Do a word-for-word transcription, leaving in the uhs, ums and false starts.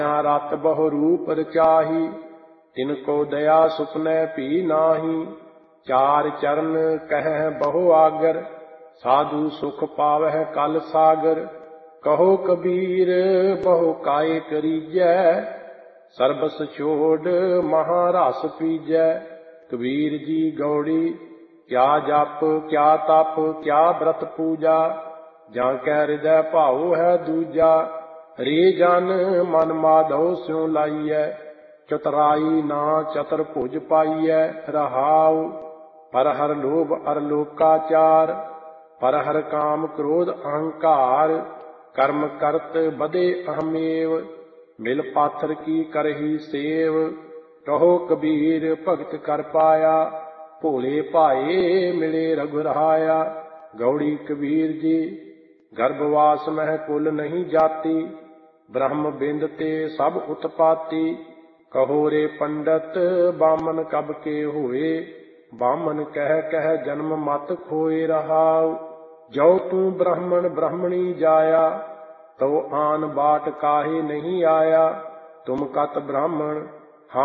रत बहु रूप रचाही, तिनको दया सुपने भी नाही। चार चरण कह बहु आगर, साधु सुख पावह कल सागर। कहो कबीर बहु काय करीजै, सर्बस छोड़ महारस पीजै। कबीर जी गौड़ी क्या जप क्या तप क्या व्रत पूजा, जाकै हृदय भाव है दूजा। रे जन मन माधव स्यों लाइयै, चतुराई ना चतुर भुज पाइयै। रहाउ पर हर लोभ अर लोकाचार, पर हर काम क्रोध अहंकार। कर्म करत बदे अहमेव, मिल पाथर की करही सेव। कहो कबीर भगत कर पाया, भोले भाए मिले रघुराया। गौड़ी कबीर जी गर्भवास मह कुल नहीं जाती, ब्रह्म बिंद ते सब उत्पाती। कहो रे पंडित बामन कब के हुए, बामन कह कह जन्म मत खोए। रहाउ जो तू ब्राह्मण ब्राह्मणी जाया, तो आन बाट काहे नहीं आया। तुम कत ब्राह्मण